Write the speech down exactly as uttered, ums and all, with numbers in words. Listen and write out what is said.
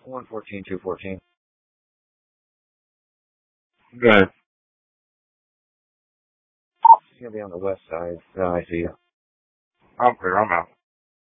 one fourteen, two fourteen. Good. He's gonna be on the west side. Uh, I see you. Okay, I'm out.